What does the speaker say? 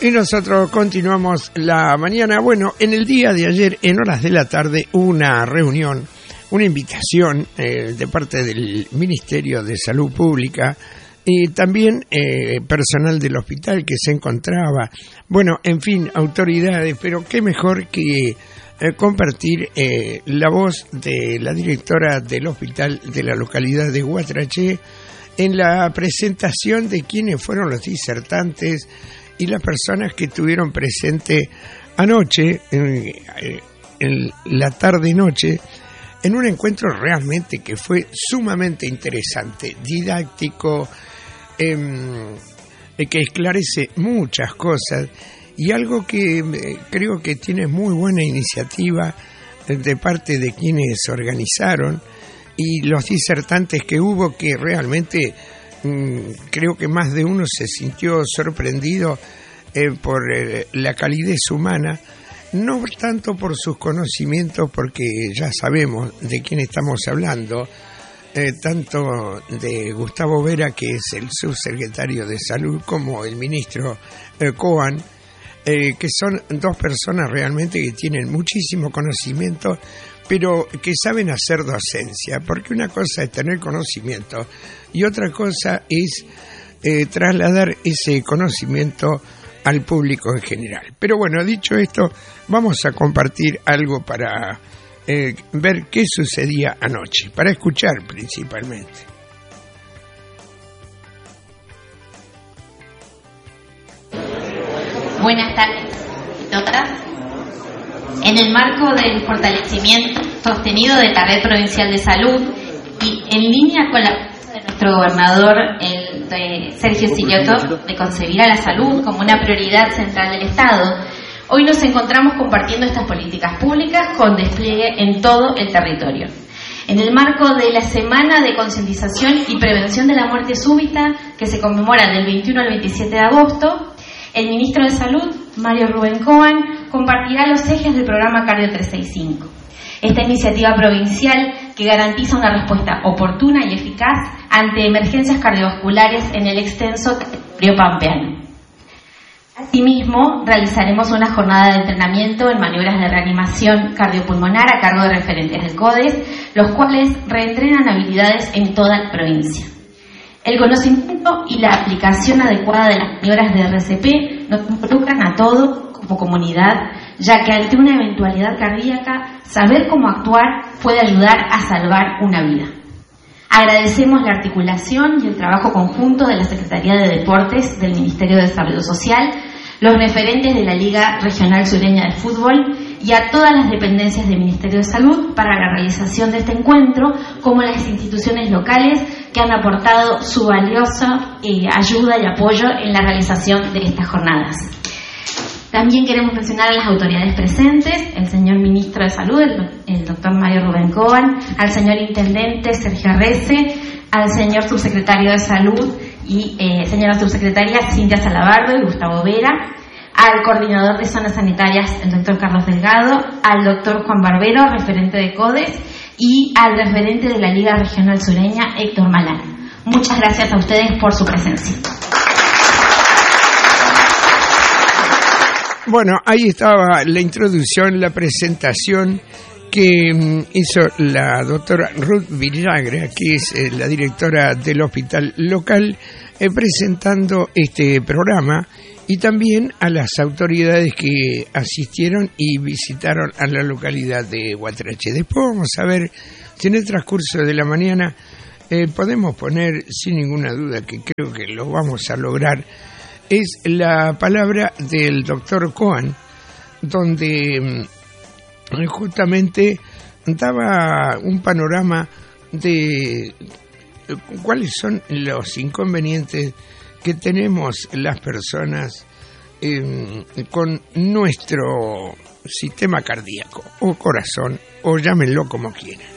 Y nosotros continuamos la mañana. Bueno, en el día de ayer, en horas de la tarde, una reunión, una invitación de parte del Ministerio de Salud Pública y también personal del hospital que se encontraba, bueno, en fin, autoridades, pero qué mejor que compartir la voz de la directora del hospital de la localidad de Guatraché en la presentación de quiénes fueron los disertantes y las personas que estuvieron presentes anoche, en la tarde-noche, en un encuentro realmente que fue sumamente interesante, didáctico, que esclarece muchas cosas y algo que creo que tiene muy buena iniciativa de parte de quienes organizaron y los disertantes que hubo, que realmente creo que más de uno se sintió sorprendido por la calidez humana, no tanto por sus conocimientos, porque ya sabemos de quién estamos hablando, tanto de Gustavo Vera, que es el subsecretario de Salud, como el ministro Coan, que son dos personas realmente que tienen muchísimo conocimiento, pero que saben hacer docencia, porque una cosa es tener conocimiento y otra cosa es trasladar ese conocimiento al público en general. Pero bueno, dicho esto, vamos a compartir algo para ver qué sucedía anoche, para escuchar principalmente. Buenas tardes, doctoras. En el marco del fortalecimiento sostenido de la Red Provincial de Salud y en línea con la propuesta de nuestro gobernador, Sergio Sillotto, de concebir a la salud como una prioridad central del Estado, hoy nos encontramos compartiendo estas políticas públicas con despliegue en todo el territorio. En el marco de la Semana de Concientización y Prevención de la Muerte Súbita, que se conmemora del 21 al 27 de agosto, el ministro de Salud, Mario Rubén Coan, compartirá los ejes del programa Cardio 365. Esta iniciativa provincial que garantiza una respuesta oportuna y eficaz ante emergencias cardiovasculares en el extenso territorio pampeano. Asimismo, realizaremos una jornada de entrenamiento en maniobras de reanimación cardiopulmonar a cargo de referentes del CODES, los cuales reentrenan habilidades en toda la provincia. El conocimiento y la aplicación adecuada de las maniobras de RCP nos involucran a todos como comunidad, ya que ante una eventualidad cardíaca, saber cómo actuar puede ayudar a salvar una vida. Agradecemos la articulación y el trabajo conjunto de la Secretaría de Deportes del Ministerio de Desarrollo Social, los referentes de la Liga Regional Sureña de Fútbol y a todas las dependencias del Ministerio de Salud para la realización de este encuentro, como las instituciones locales que han aportado su valiosa ayuda y apoyo en la realización de estas jornadas. También queremos mencionar a las autoridades presentes, el señor ministro de Salud, el doctor Mario Rubén Coan, al señor intendente Sergio Arrece, al señor subsecretario de Salud y señora subsecretaria Cintia Salabardo y Gustavo Vera, al coordinador de zonas sanitarias, el doctor Carlos Delgado, al doctor Juan Barbero, referente de CODES, y al referente de la Liga Regional Sureña, Héctor Malán. Muchas gracias a ustedes por su presencia. Bueno, ahí estaba la introducción, la presentación que hizo la doctora Ruth Villagra, que es la directora del hospital local, presentando este programa, y también a las autoridades que asistieron y visitaron a la localidad de Guatraché. Después vamos a ver si en el transcurso de la mañana podemos poner, sin ninguna duda, que creo que lo vamos a lograr, es la palabra del doctor Coan, donde justamente daba un panorama de cuáles son los inconvenientes que tenemos las personas con nuestro sistema cardíaco o corazón, o llámenlo como quieran.